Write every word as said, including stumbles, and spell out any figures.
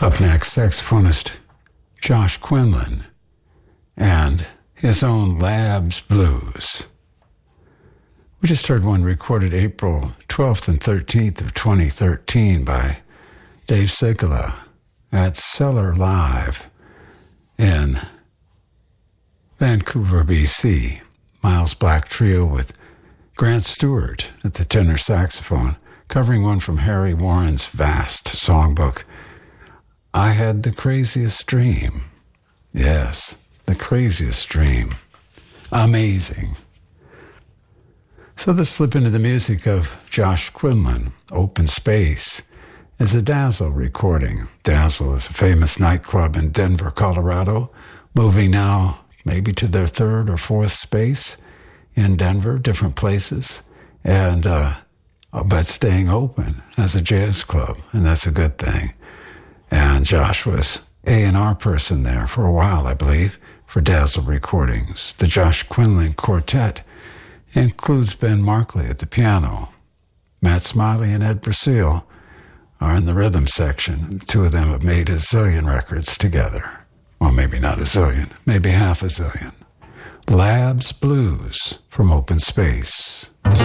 Up next, saxophonist Josh Quinlan and his own Labs Blues. We just heard one recorded April twelfth and thirteenth of twenty thirteen by Dave Sigala at Cellar Live in Vancouver, B C. Miles Black Trio with Grant Stewart at the tenor saxophone, covering one from Harry Warren's vast songbook, I Had the Craziest Dream. Yes, the craziest dream. Amazing. So let's slip into the music of Josh Quinlan. Open Space is a Dazzle recording. Dazzle is a famous nightclub in Denver, Colorado, moving now maybe to their third or fourth space in Denver, different places, and uh, but staying open as a jazz club, and that's a good thing. And Josh was A and R person there for a while, I believe, for Dazzle Recordings. The Josh Quinlan Quartet includes Ben Markley at the piano. Matt Smiley and Ed Brasil are in the rhythm section. The two of them have made a zillion records together. Well, maybe not a zillion, maybe half a zillion. Labs Blues from Open Space.